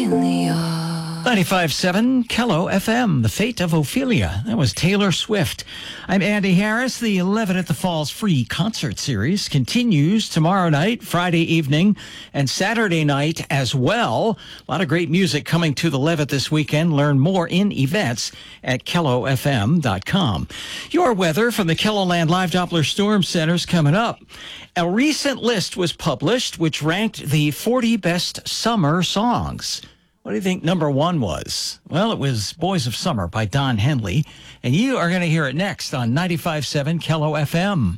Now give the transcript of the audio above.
Ophelia. 95.7 Kello FM, The Fate of Ophelia. That was Taylor Swift. I'm Andy Harris. The 11 at the Falls free concert series continues tomorrow night, Friday evening, and Saturday night as well. A lot of great music coming to the Levitt this weekend. Learn more in events at KelloFM.com. Your weather from the KELOLAND Live Doppler Storm Center's coming up. A recent list was published which ranked the 40 best summer songs. What do you think number one was? Well, it was Boys of Summer by Don Henley, and you are going to hear it next on 95.7 Kello FM.